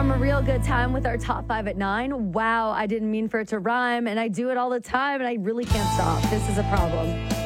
a real good time with our top 5 at 9. Wow, I didn't mean for it to rhyme, and I do it all the time, and I really can't stop. This is a problem.